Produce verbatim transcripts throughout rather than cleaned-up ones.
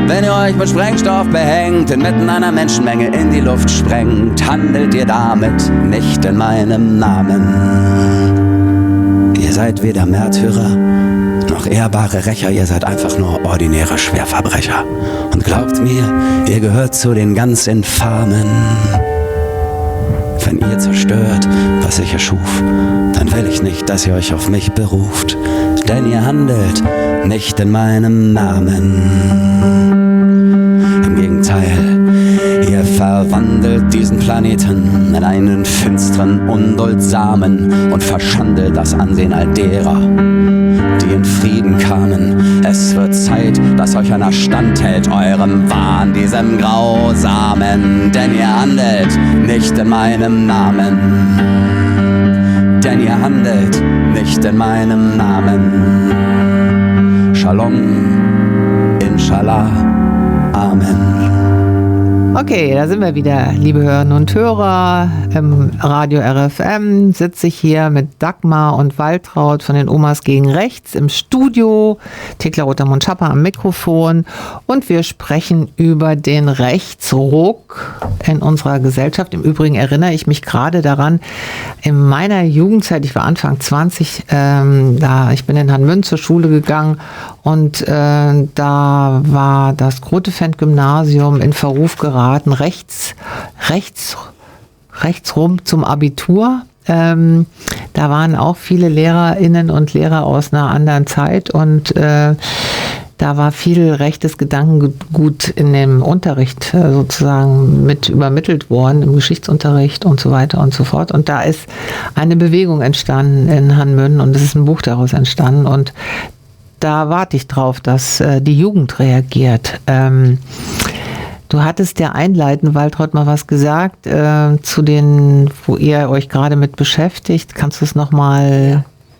Wenn ihr euch mit Sprengstoff behängt, inmitten einer Menschenmenge in die Luft sprengt, handelt ihr damit nicht in meinem Namen. Ihr seid weder Märtyrer noch ehrbare Rächer, ihr seid einfach nur ordinäre Schwerverbrecher. Und glaubt mir, ihr gehört zu den ganz Infamen. Wenn ihr zerstört, was ich erschuf, dann will ich nicht, dass ihr euch auf mich beruft, denn ihr handelt nicht in meinem Namen. Im Gegenteil, ihr verwandelt diesen Planeten in einen finsteren, unduldsamen und verschandelt das Ansehen all derer, die in Frieden kamen. Es wird Zeit, dass euch einer standhält, eurem Wahn, diesem Grausamen, denn ihr handelt nicht in meinem Namen. Denn ihr handelt nicht in meinem Namen. Shalom, Inshallah, Amen. Okay, da sind wir wieder, liebe Hörerinnen und Hörer. Im Radio R F M sitze ich hier mit Dagmar und Waltraud von den Omas gegen Rechts im Studio, Thekla Rotermund-Schapper am Mikrofon, und wir sprechen über den Rechtsruck in unserer Gesellschaft. Im Übrigen erinnere ich mich gerade daran, in meiner Jugendzeit, ich war Anfang zwanzig, ähm, da, ich bin in Hanmünden zur Schule gegangen und äh, da war das Grotefend-Gymnasium in Verruf geraten, rechts, rechts, rechts rum zum Abitur. Ähm, da waren auch viele Lehrerinnen und Lehrer aus einer anderen Zeit und äh, da war viel rechtes Gedankengut in dem Unterricht äh, sozusagen mit übermittelt worden, im Geschichtsunterricht und so weiter und so fort. Und da ist eine Bewegung entstanden in Hanmünden und es ist ein Buch daraus entstanden und da warte ich drauf, dass äh, die Jugend reagiert. Ähm, Du hattest ja einleitend, Waltraud, mal was gesagt äh, zu den, wo ihr euch gerade mit beschäftigt. Kannst du es nochmal?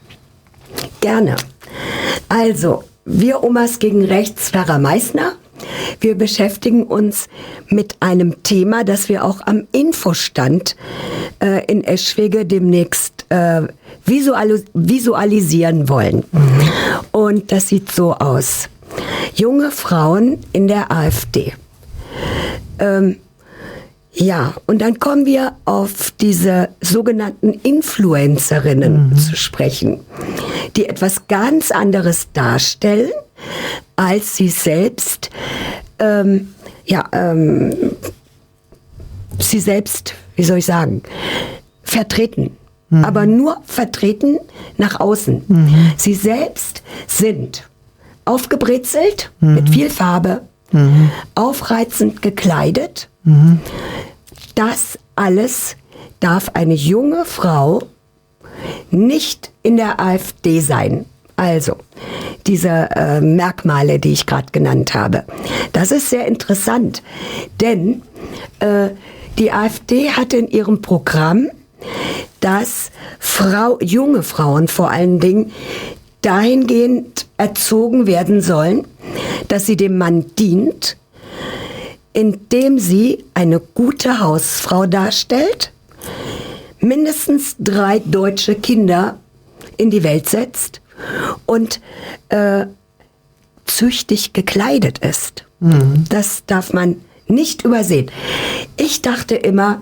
Gerne. Also, wir Omas gegen Rechts, Pfarrer Meißner, wir beschäftigen uns mit einem Thema, das wir auch am Infostand äh, in Eschwege demnächst äh, visualis- visualisieren wollen. Mhm. Und das sieht so aus. Junge Frauen in der AfD. Ähm, ja, und dann kommen wir auf diese sogenannten Influencerinnen mhm. zu sprechen, die etwas ganz anderes darstellen, als sie selbst, ähm, ja, ähm, sie selbst, wie soll ich sagen, vertreten. Mhm. Aber nur vertreten nach außen. Mhm. Sie selbst sind aufgebrezelt mhm. mit viel Farbe, Mhm. aufreizend gekleidet. Mhm. Das alles darf eine junge Frau nicht in der AfD sein. Also, diese äh, Merkmale, die ich gerade genannt habe. Das ist sehr interessant, denn äh, die AfD hatte in ihrem Programm, dass Frau, junge Frauen vor allen Dingen dahingehend erzogen werden sollen, dass sie dem Mann dient, indem sie eine gute Hausfrau darstellt, mindestens drei deutsche Kinder in die Welt setzt und äh, züchtig gekleidet ist. Mhm. Das darf man nicht übersehen. Ich dachte immer,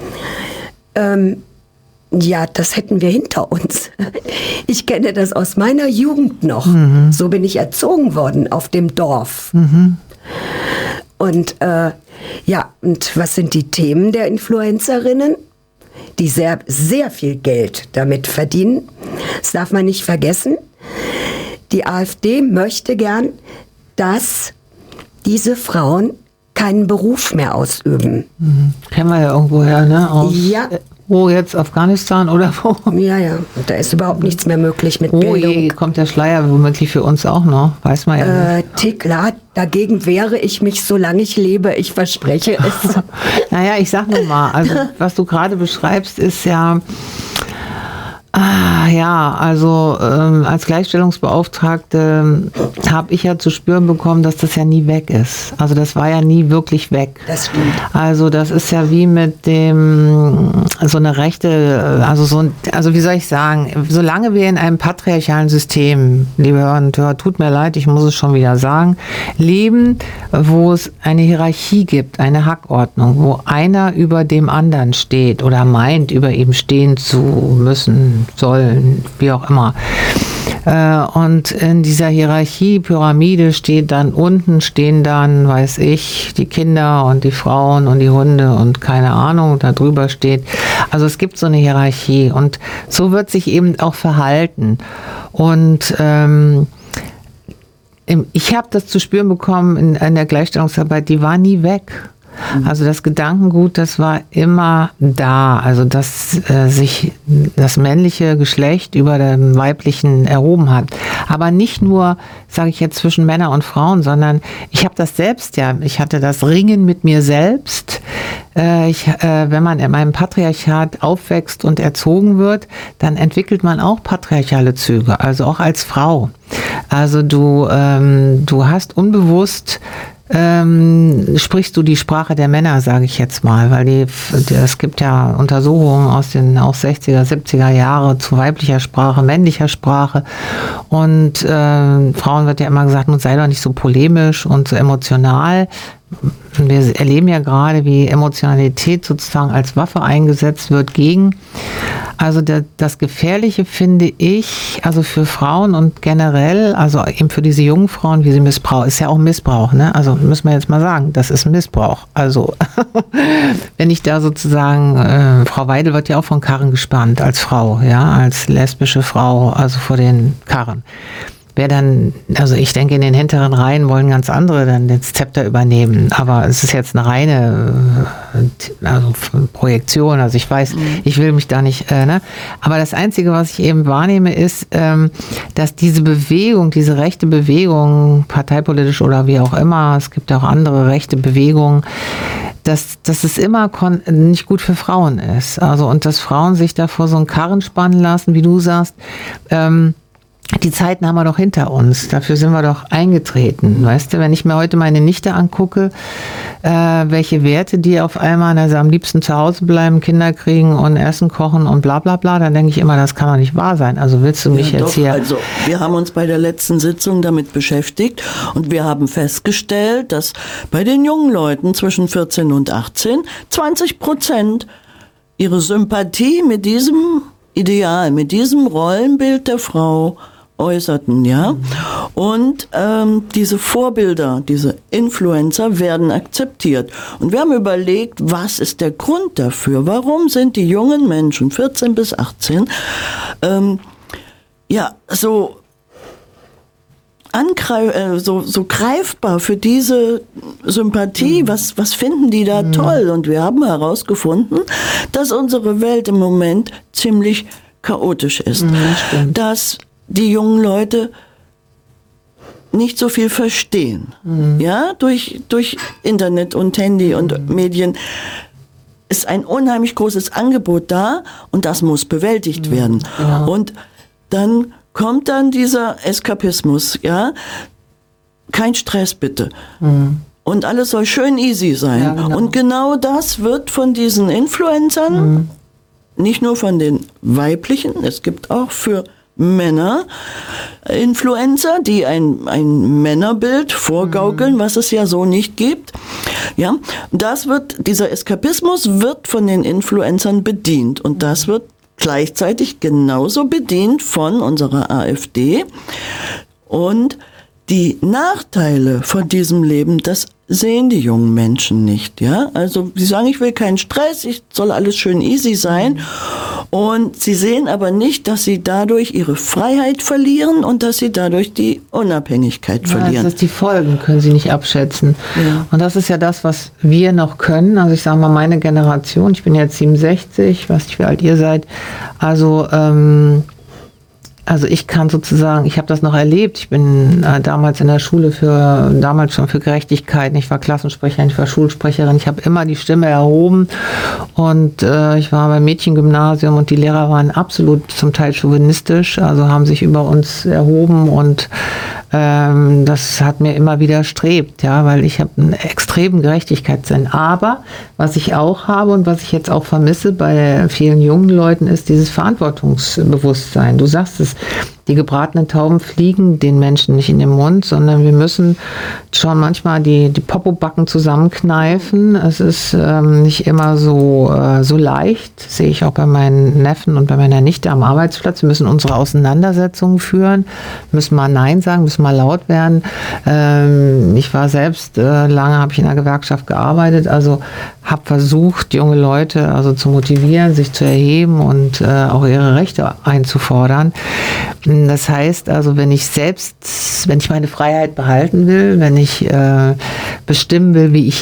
ähm, ja, das hätten wir hinter uns. Ich kenne das aus meiner Jugend noch. Mhm. So bin ich erzogen worden auf dem Dorf. Mhm. Und äh, ja, und was sind die Themen der Influencerinnen? Die sehr, sehr viel Geld damit verdienen. Das darf man nicht vergessen. Die AfD möchte gern, dass diese Frauen keinen Beruf mehr ausüben. Mhm. Kennen wir ja irgendwo her, ne? Aus ja. Wo jetzt? Afghanistan oder wo? Ja, ja. Da ist überhaupt nichts mehr möglich mit oh Bildung. Je, kommt der Schleier womöglich für uns auch noch. Weiß man ja äh, nicht. Thekla, dagegen wehre ich mich, solange ich lebe. Ich verspreche es. Naja, ich sag nur mal, also was du gerade beschreibst, ist ja Ah, ja, also ähm, als Gleichstellungsbeauftragte habe ich ja zu spüren bekommen, dass das ja nie weg ist. Also das war ja nie wirklich weg. Das stimmt. Also das ist ja wie mit dem, so eine Rechte, also so, also wie soll ich sagen, solange wir in einem patriarchalen System, liebe Hörerinnen und Hörer, tut mir leid, ich muss es schon wieder sagen, leben, wo es eine Hierarchie gibt, eine Hackordnung, wo einer über dem anderen steht oder meint, über ihm stehen zu müssen, sollen, wie auch immer. Und in dieser Hierarchie, Pyramide steht dann unten, stehen dann, weiß ich, die Kinder und die Frauen und die Hunde und keine Ahnung, da drüber steht. Also es gibt so eine Hierarchie und so wird sich eben auch verhalten. Und ähm, ich habe das zu spüren bekommen in, in der Gleichstellungsarbeit, die war nie weg. Also das Gedankengut, das war immer da, also dass äh, sich das männliche Geschlecht über dem weiblichen erhoben hat. Aber nicht nur, sage ich jetzt, zwischen Männern und Frauen, sondern ich habe das selbst ja, ich hatte das Ringen mit mir selbst. Äh, ich, äh, wenn man in meinem Patriarchat aufwächst und erzogen wird, dann entwickelt man auch patriarchale Züge, also auch als Frau. Also du, ähm, du hast unbewusst Ähm, sprichst du die Sprache der Männer, sage ich jetzt mal, weil die, die, es gibt ja Untersuchungen aus den auch sechziger, siebziger Jahre zu weiblicher Sprache, männlicher Sprache und äh, Frauen wird ja immer gesagt, nun sei doch nicht so polemisch und so emotional. Wir erleben ja gerade, wie Emotionalität sozusagen als Waffe eingesetzt wird gegen. Also der, das Gefährliche finde ich, also für Frauen und generell, also eben für diese jungen Frauen, wie sie missbrauchen, ist ja auch Missbrauch, ne? Also müssen wir jetzt mal sagen, das ist Missbrauch. Also wenn ich da sozusagen, äh, Frau Weidel wird ja auch von Karren gespannt als Frau, ja, als lesbische Frau, also vor den Karren. Wer dann, also ich denke, in den hinteren Reihen wollen ganz andere dann das Zepter übernehmen. Aber es ist jetzt eine reine also Projektion. Also ich weiß, mhm. ich will mich da nicht, äh, ne? Aber das Einzige, was ich eben wahrnehme, ist, ähm, dass diese Bewegung, diese rechte Bewegung, parteipolitisch oder wie auch immer, es gibt auch andere rechte Bewegungen, dass, dass es immer kon- nicht gut für Frauen ist. Also und dass Frauen sich da vor so einen Karren spannen lassen, wie du sagst, ähm, die Zeiten haben wir doch hinter uns. Dafür sind wir doch eingetreten. Weißt du, wenn ich mir heute meine Nichte angucke, äh, welche Werte die auf einmal, also am liebsten zu Hause bleiben, Kinder kriegen und Essen kochen und bla bla bla, dann denke ich immer, das kann doch nicht wahr sein. Also willst du mich ja, jetzt doch, hier... Also wir haben uns bei der letzten Sitzung damit beschäftigt und wir haben festgestellt, dass bei den jungen Leuten zwischen vierzehn und achtzehn zwanzig Prozent ihre Sympathie mit diesem Ideal, mit diesem Rollenbild der Frau äußerten, ja. Und ähm, diese Vorbilder, diese Influencer werden akzeptiert. Und wir haben überlegt, was ist der Grund dafür? Warum sind die jungen Menschen, vierzehn bis achtzehn, ähm, ja, so Angreif, äh, so, so greifbar für diese Sympathie, mhm. was, was finden die da mhm. toll? Und wir haben herausgefunden, dass unsere Welt im Moment ziemlich chaotisch ist. Mhm, dass die jungen Leute nicht so viel verstehen. Mhm. Ja, durch, durch Internet und Handy und mhm. Medien ist ein unheimlich großes Angebot da und das muss bewältigt mhm. werden. Ja. Und dann kommt dann dieser Eskapismus, ja, kein Stress bitte. Mhm. Und alles soll schön easy sein. Ja, genau. Und genau das wird von diesen Influencern, mhm. nicht nur von den weiblichen, es gibt auch für Männer Influencer, die ein, ein Männerbild vorgaukeln, mhm. was es ja so nicht gibt. Ja, das wird, dieser Eskapismus wird von den Influencern bedient und das wird gleichzeitig genauso bedient von unserer AfD. Und die Nachteile von diesem Leben, das sehen die jungen Menschen nicht, ja. Also sie sagen, ich will keinen Stress, ich soll alles schön easy sein. Und sie sehen aber nicht, dass sie dadurch ihre Freiheit verlieren und dass sie dadurch die Unabhängigkeit ja, verlieren. Das ist die Folgen, können sie nicht abschätzen. Ja. Und das ist ja das, was wir noch können. Also ich sage mal, meine Generation, ich bin jetzt siebenundsechzig, ich weiß nicht, wie alt ihr seid. Also ähm, Also ich kann sozusagen, ich habe das noch erlebt. Ich bin äh, damals in der Schule für, damals schon für Gerechtigkeit. Ich war Klassensprecherin, ich war Schulsprecherin. Ich habe immer die Stimme erhoben und äh, ich war beim Mädchengymnasium und die Lehrer waren absolut zum Teil chauvinistisch, also haben sich über uns erhoben und ähm, das hat mir immer widerstrebt, ja, weil ich habe einen extremen Gerechtigkeitssinn. Aber was ich auch habe und was ich jetzt auch vermisse bei vielen jungen Leuten ist dieses Verantwortungsbewusstsein. Du sagst es, die gebratenen Tauben fliegen den Menschen nicht in den Mund, sondern wir müssen schon manchmal die, die Popobacken zusammenkneifen. Es ist ähm, nicht immer so, äh, so leicht, das sehe ich auch bei meinen Neffen und bei meiner Nichte am Arbeitsplatz. Wir müssen unsere Auseinandersetzungen führen, müssen mal Nein sagen, müssen mal laut werden. Ähm, ich war selbst, äh, lange habe ich in der Gewerkschaft gearbeitet, also habe versucht, junge Leute also zu motivieren, sich zu erheben und äh, auch ihre Rechte einzufordern. Das heißt also, wenn ich selbst, wenn ich meine Freiheit behalten will, wenn ich äh, bestimmen will, wie ich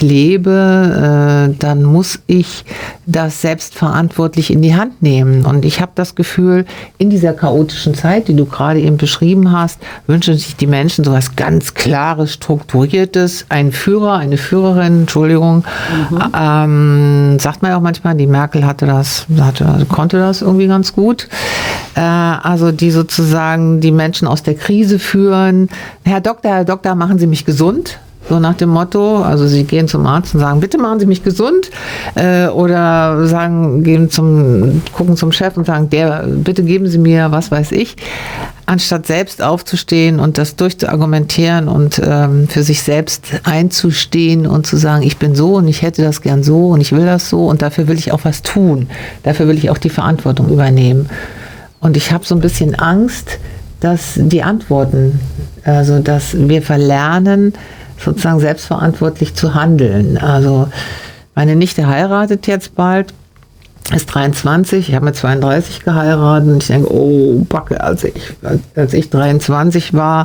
lebe, äh, dann muss ich das selbstverantwortlich in die Hand nehmen. Und ich habe das Gefühl, in dieser chaotischen Zeit, die du gerade eben beschrieben hast, wünschen sich die Menschen so etwas ganz Klares, Strukturiertes, einen Führer, eine Führerin, Entschuldigung, mhm. ähm, sagt man ja auch manchmal, die Merkel hatte das, hatte, konnte das irgendwie ganz gut. Äh, also die sozusagen die Menschen aus der Krise führen. Herr Doktor, Herr Doktor, machen Sie mich gesund. So nach dem Motto, also sie gehen zum Arzt und sagen, bitte machen Sie mich gesund, äh, oder sagen, gehen zum, gucken zum Chef und sagen, der, bitte geben Sie mir, was weiß ich, anstatt selbst aufzustehen und das durchzuargumentieren und ähm, für sich selbst einzustehen und zu sagen, ich bin so und ich hätte das gern so und ich will das so und dafür will ich auch was tun, dafür will ich auch die Verantwortung übernehmen. Und ich habe so ein bisschen Angst, dass die Antworten, also dass wir verlernen, sozusagen selbstverantwortlich zu handeln. Also meine Nichte heiratet jetzt bald, ist dreiundzwanzig, ich habe mit zweiunddreißig geheiratet und ich denke, oh Backe, als ich, als ich dreiundzwanzig war,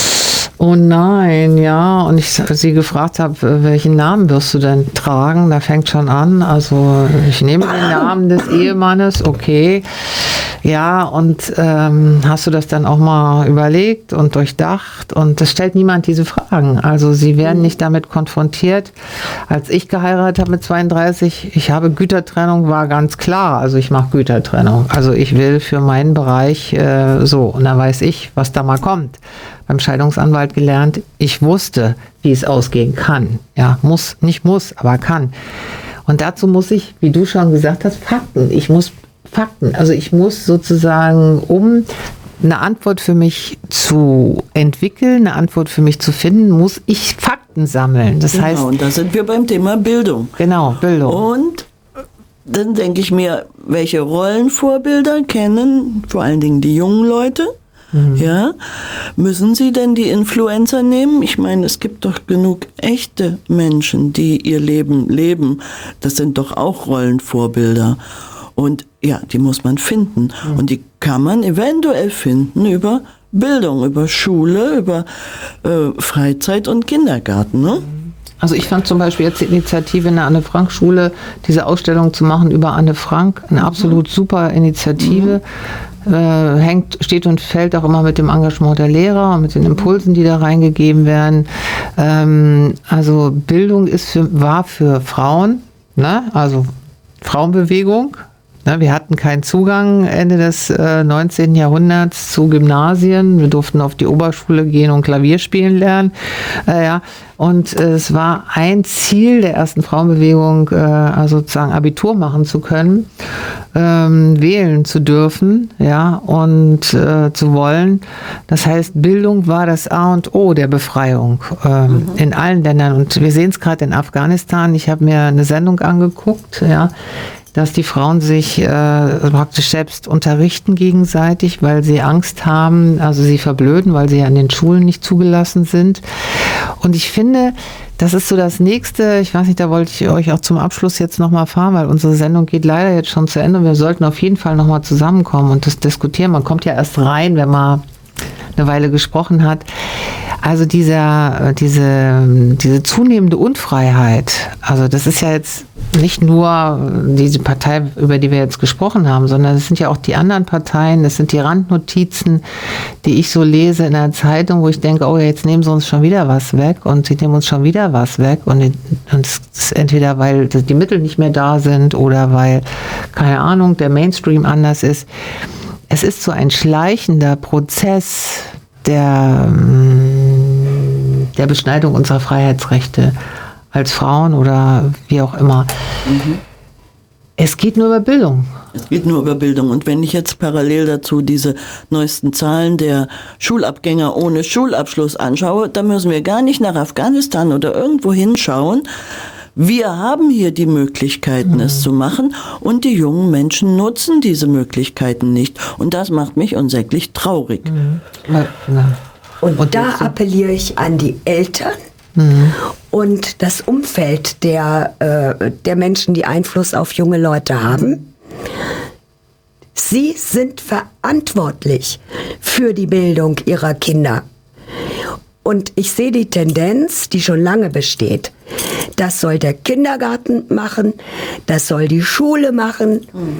oh nein, ja, und ich sie gefragt habe, welchen Namen wirst du denn tragen, da fängt schon an, also ich nehme den Namen des Ehemannes, okay. Ja, und ähm, hast du das dann auch mal überlegt und durchdacht? Und es stellt niemand diese Fragen. Also sie werden nicht damit konfrontiert. Als ich geheiratet habe mit zweiunddreißig, ich habe Gütertrennung, war ganz klar. Also ich mache Gütertrennung. Also ich will für meinen Bereich äh, so. Und dann weiß ich, was da mal kommt. Beim Scheidungsanwalt gelernt, ich wusste, wie es ausgehen kann. Ja, muss, nicht muss, aber kann. Und dazu muss ich, wie du schon gesagt hast, Fakten. Ich muss Fakten. Also ich muss sozusagen, um eine Antwort für mich zu entwickeln, eine Antwort für mich zu finden, muss ich Fakten sammeln. Das genau, heißt, und da sind wir beim Thema Bildung. Genau, Bildung. Und dann denke ich mir, welche Rollenvorbilder kennen vor allen Dingen die jungen Leute? Mhm. Ja, müssen sie denn die Influencer nehmen? Ich meine, es gibt doch genug echte Menschen, die ihr Leben leben. Das sind doch auch Rollenvorbilder. Und ja, die muss man finden. Mhm. Und die kann man eventuell finden über Bildung, über Schule, über äh, Freizeit und Kindergarten. Ne? Also ich fand zum Beispiel jetzt die Initiative in der Anne-Frank-Schule, diese Ausstellung zu machen über Anne Frank, eine mhm. absolut super Initiative. Mhm. Äh, hängt, steht und fällt auch immer mit dem Engagement der Lehrer und mit den Impulsen, die da reingegeben werden. Ähm, also Bildung ist für, war für Frauen, ne? Also Frauenbewegung. Wir hatten keinen Zugang Ende des äh, neunzehnten Jahrhunderts zu Gymnasien. Wir durften auf die Oberschule gehen und Klavier spielen lernen. Äh, ja. Und äh, es war ein Ziel der ersten Frauenbewegung, äh, also sozusagen Abitur machen zu können, ähm, wählen zu dürfen, ja, und äh, zu wollen. Das heißt, Bildung war das A und O der Befreiung äh, mhm. in allen Ländern. Und wir sehen es gerade in Afghanistan. Ich habe mir eine Sendung angeguckt, ja, dass die Frauen sich äh, praktisch selbst unterrichten gegenseitig, weil sie Angst haben, also sie verblöden, weil sie ja an den Schulen nicht zugelassen sind. Und ich finde, das ist so das Nächste, ich weiß nicht, da wollte ich euch auch zum Abschluss jetzt nochmal fahren, weil unsere Sendung geht leider jetzt schon zu Ende und wir sollten auf jeden Fall nochmal zusammenkommen und das diskutieren. Man kommt ja erst rein, wenn man eine Weile gesprochen hat. Also dieser, diese, diese zunehmende Unfreiheit, also das ist ja jetzt nicht nur diese Partei, über die wir jetzt gesprochen haben, sondern es sind ja auch die anderen Parteien, das sind die Randnotizen, die ich so lese in der Zeitung, wo ich denke, oh, jetzt nehmen sie uns schon wieder was weg und sie nehmen uns schon wieder was weg und, und es ist entweder, weil die Mittel nicht mehr da sind oder weil, keine Ahnung, der Mainstream anders ist. Es ist so ein schleichender Prozess der, der Beschneidung unserer Freiheitsrechte als Frauen oder wie auch immer. Mhm. Es geht nur über Bildung. Es geht nur über Bildung. Und wenn ich jetzt parallel dazu diese neuesten Zahlen der Schulabgänger ohne Schulabschluss anschaue, dann müssen wir gar nicht nach Afghanistan oder irgendwo hinschauen. Wir haben hier die Möglichkeiten, mhm. es zu machen, und die jungen Menschen nutzen diese Möglichkeiten nicht. Und das macht mich unsäglich traurig. Mhm. Ja. Und, und da appelliere ich an die Eltern mhm. und das Umfeld der, äh, der Menschen, die Einfluss auf junge Leute haben. Sie sind verantwortlich für die Bildung ihrer Kinder. Und ich sehe die Tendenz, die schon lange besteht. Das soll der Kindergarten machen, das soll die Schule machen, mhm.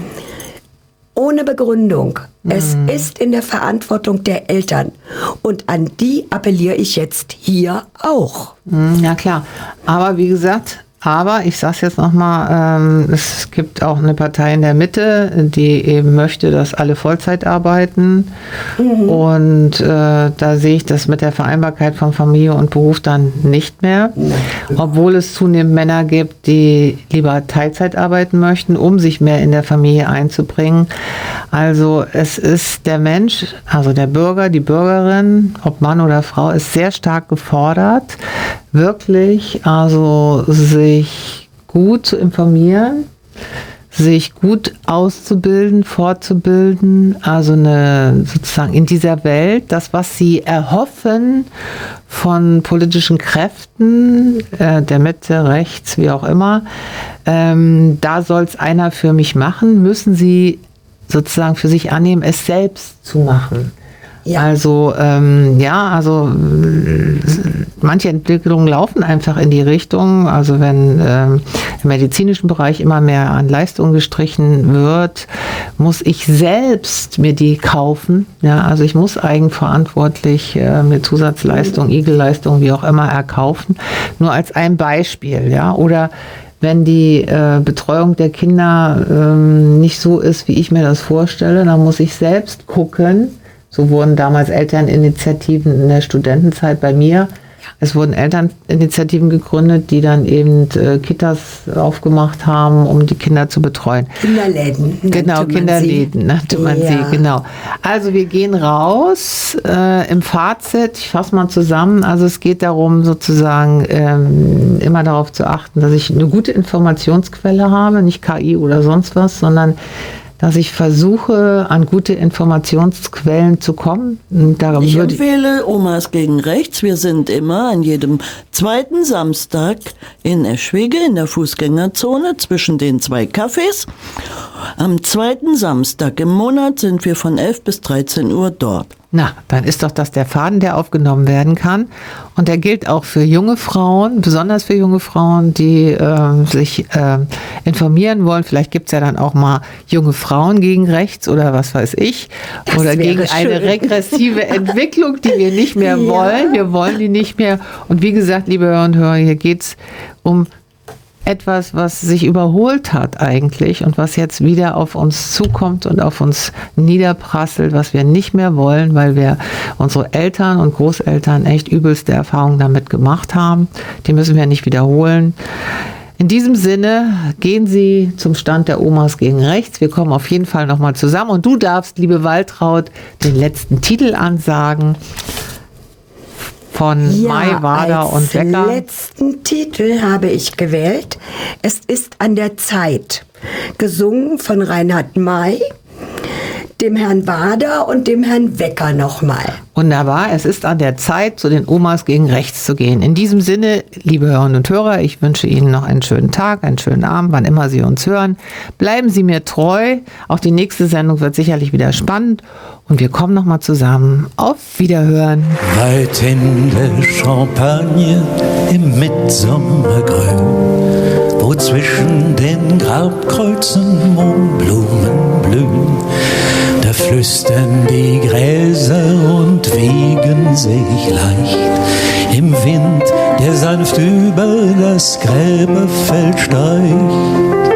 ohne Begründung. Mhm. Es ist in der Verantwortung der Eltern. Und an die appelliere ich jetzt hier auch. Mhm, ja klar, aber wie gesagt, aber ich sage es jetzt nochmal, ähm, es gibt auch eine Partei in der Mitte, die eben möchte, dass alle Vollzeit arbeiten. Mhm. Und äh, da sehe ich das mit der Vereinbarkeit von Familie und Beruf dann nicht mehr. Mhm. Obwohl es zunehmend Männer gibt, die lieber Teilzeit arbeiten möchten, um sich mehr in der Familie einzubringen. Also es ist der Mensch, also der Bürger, die Bürgerin, ob Mann oder Frau, ist sehr stark gefordert, wirklich also sich gut zu informieren, sich gut auszubilden, fortzubilden, also eine sozusagen in dieser Welt, das, was sie erhoffen von politischen Kräften, äh, der Mitte, rechts, wie auch immer, ähm, da soll es einer für mich machen, müssen sie sozusagen für sich annehmen, es selbst zu machen. Ja. Also ähm, ja, also äh, manche Entwicklungen laufen einfach in die Richtung. Also wenn ähm, im medizinischen Bereich immer mehr an Leistung gestrichen wird, muss ich selbst mir die kaufen. Ja, also ich muss eigenverantwortlich äh, mir Zusatzleistung, Igelleistung, wie auch immer erkaufen. Nur als ein Beispiel, ja, oder wenn die äh, Betreuung der Kinder ähm, nicht so ist, wie ich mir das vorstelle, dann muss ich selbst gucken. So wurden damals Elterninitiativen in der Studentenzeit bei mir. Es wurden Elterninitiativen gegründet, die dann eben äh, Kitas aufgemacht haben, um die Kinder zu betreuen. Kinderläden. Genau, Kinderläden nannte man ja. sie, genau. Also wir gehen raus äh, im Fazit, ich fasse mal zusammen, also es geht darum sozusagen ähm, immer darauf zu achten, dass ich eine gute Informationsquelle habe, nicht K I oder sonst was, sondern dass ich versuche, an gute Informationsquellen zu kommen. Darum ich empfehle Omas gegen Rechts. Wir sind immer an jedem zweiten Samstag in Eschwege in der Fußgängerzone zwischen den zwei Cafés. Am zweiten Samstag im Monat sind wir von elf bis dreizehn Uhr dort. Na, dann ist doch das der Faden, der aufgenommen werden kann. Und der gilt auch für junge Frauen, besonders für junge Frauen, die äh, sich äh, informieren wollen. Vielleicht gibt es ja dann auch mal junge Frauen gegen rechts oder was weiß ich. Das oder gegen schön. Eine regressive Entwicklung, die wir nicht mehr ja. wollen. Wir wollen die nicht mehr. Und wie gesagt, liebe Hörer und Hörer, hier geht es um etwas, was sich überholt hat eigentlich und was jetzt wieder auf uns zukommt und auf uns niederprasselt, was wir nicht mehr wollen, weil wir unsere Eltern und Großeltern echt übelste Erfahrungen damit gemacht haben. Die müssen wir nicht wiederholen. In diesem Sinne gehen Sie zum Stand der Omas gegen Rechts. Wir kommen auf jeden Fall nochmal zusammen und du darfst, liebe Waltraud, den letzten Titel ansagen. Von ja, Mai, Wader und Wecker. Als letzten Titel habe ich gewählt. Es ist an der Zeit. Gesungen von Reinhard May, dem Herrn Wader und dem Herrn Wecker nochmal. Wunderbar, es ist an der Zeit, zu den Omas gegen Rechts zu gehen. In diesem Sinne, liebe Hörerinnen und Hörer, ich wünsche Ihnen noch einen schönen Tag, einen schönen Abend, wann immer Sie uns hören. Bleiben Sie mir treu, auch die nächste Sendung wird sicherlich wieder spannend und wir kommen nochmal zusammen. Auf Wiederhören. Weit in der Champagne im Mitsommergrün, wo zwischen den Grabkreuzen Mohnblumen blühen, da flüstern die Gräser und wiegen sich leicht im Wind, der sanft über das Gräberfeld streicht.